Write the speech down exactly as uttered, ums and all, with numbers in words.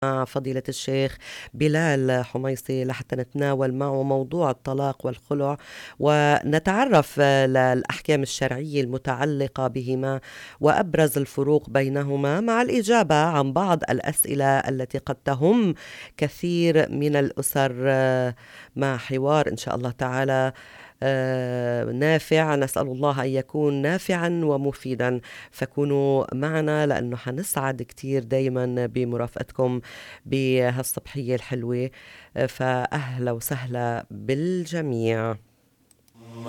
مع فضيلة الشيخ بلال حميصي لحتى نتناول معه موضوع الطلاق والخلع، ونتعرف للأحكام الشرعية المتعلقة بهما وأبرز الفروق بينهما، مع الإجابة عن بعض الأسئلة التي قد تهم كثير من الأسر، مع حوار إن شاء الله تعالى آه، نافع. نسأل الله أن يكون نافعا ومفيدا، فكونوا معنا لأنه حنسعد كتير دايما بمرافقتكم بهالصبحية الحلوة. آه، فأهلا وسهلا بالجميع.